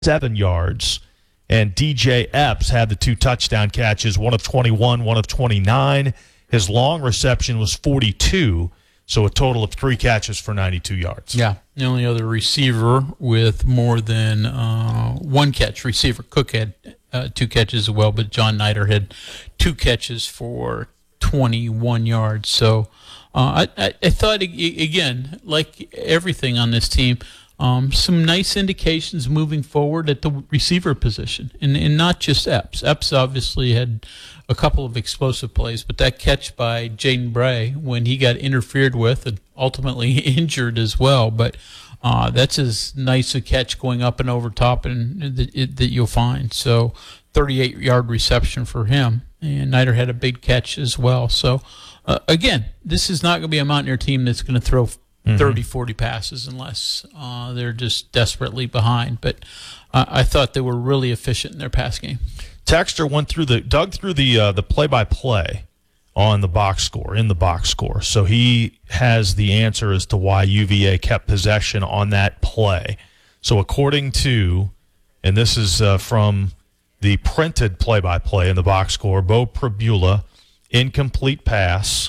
7 yards. And DJ Epps had the 2 touchdown catches, one of 21, one of 29. His long reception was 42, so a total of 3 catches for 92 yards. Yeah, the only other receiver with more than 1 catch, receiver Cook had 2 catches as well, but John Nider had 2 catches for 21 yards. So I thought, again, like everything on this team, some nice indications moving forward at the receiver position, and not just Epps. Epps obviously had a couple of explosive plays, but that catch by Jaden Bray when he got interfered with and ultimately injured as well. But that's as nice a catch going up and over top that you'll find. So 38-yard reception for him, and Nider had a big catch as well. So again, this is not going to be a Mountaineer team that's going to throw 30, 40 passes unless they're just desperately behind. But I thought they were really efficient in their pass game. Texter dug through the play-by-play on the box score, in the box score. So he has the answer as to why UVA kept possession on that play. So according to, and this is from the printed play-by-play in the box score, Bo Prabula, complete pass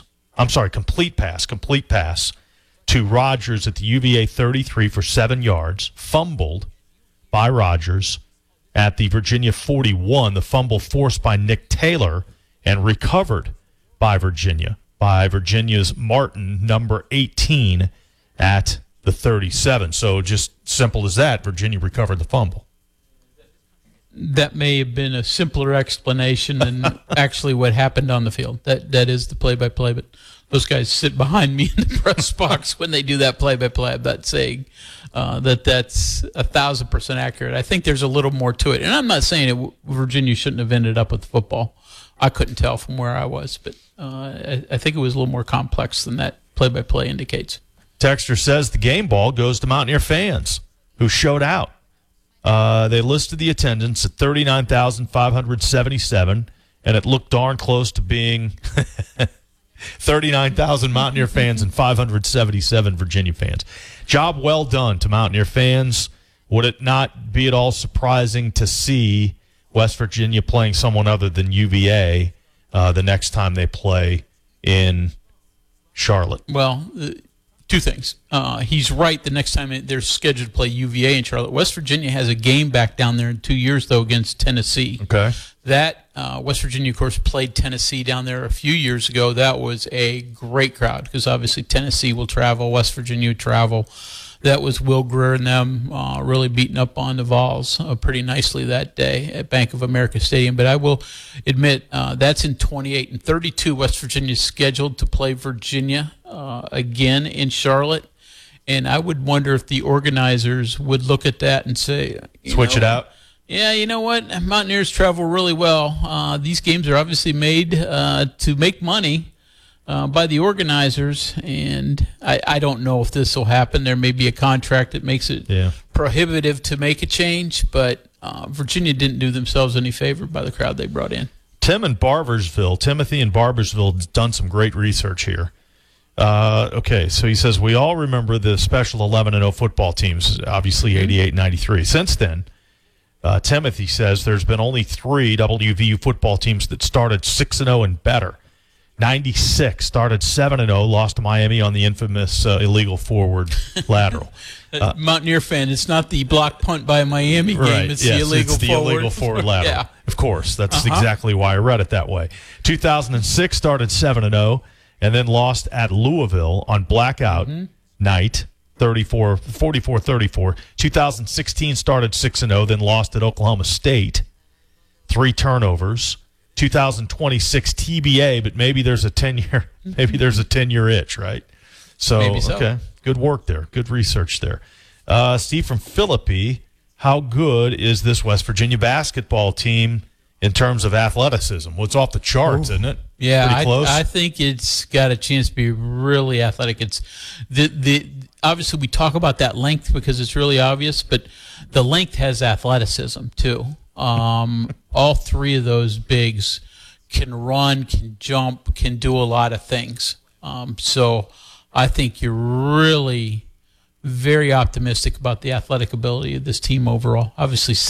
to Rogers at the UVA 33 for 7 yards, fumbled by Rogers at the Virginia 41, the fumble forced by Nick Taylor and recovered by Virginia's Martin, number 18, at the 37. So just simple as that, Virginia recovered the fumble. That may have been a simpler explanation than actually what happened on the field. That is the play-by-play, but those guys sit behind me in the press box when they do that play-by-play. I'm not saying that's 1,000% accurate. I think there's a little more to it. And I'm not saying Virginia shouldn't have ended up with football. I couldn't tell from where I was, but I think it was a little more complex than that play-by-play indicates. Texter says the game ball goes to Mountaineer fans who showed out. They listed the attendance at 39,577, and it looked darn close to being 39,000 Mountaineer fans and 577 Virginia fans. Job well done to Mountaineer fans. Would it not be at all surprising to see West Virginia playing someone other than UVA the next time they play in Charlotte? Well, 2 things. He's right. The next time they're scheduled to play UVA in Charlotte. West Virginia has a game back down there in 2 years, though, against Tennessee. Okay. That West Virginia, of course, played Tennessee down there a few years ago. That was a great crowd because obviously Tennessee will travel, West Virginia will travel. That was Will Greer and them really beating up on the Vols pretty nicely that day at Bank of America Stadium. But I will admit that's in 28 and 32. West Virginia is scheduled to play Virginia again in Charlotte. And I would wonder if the organizers would look at that and say, switch it out. Yeah, you know what? Mountaineers travel really well. These games are obviously made to make money by the organizers, and I don't know if this will happen. There may be a contract that makes it prohibitive to make a change, but Virginia didn't do themselves any favor by the crowd they brought in. Timothy in Barbersville has done some great research here. Okay, so he says, we all remember the special 11-0 football teams, obviously 88, 93. Since then, Timothy says there's been only 3 WVU football teams that started 6-0 and better. 96 started 7-0, lost to Miami on the infamous illegal forward lateral. Mountaineer fan, it's not the block punt by Miami game. Right. It's yes, the illegal it's the forward. illegal forward lateral. Yeah. Of course, that's exactly why I read it that way. 2006 started 7-0 and then lost at Louisville on blackout night, 44-34. 2016 started 6-0, then lost at Oklahoma State, 3 turnovers. 2026 TBA, but maybe there's a 10-year itch, right? So, okay, good work there, good research there. Steve from Philippi, how good is this West Virginia basketball team in terms of athleticism? Well, it's off the charts, isn't it? Yeah, pretty close. I think it's got a chance to be really athletic. It's the obviously we talk about that length because it's really obvious, but the length has athleticism too. All 3 of those bigs can run, can jump, can do a lot of things. So I think you're really very optimistic about the athletic ability of this team overall. Obviously,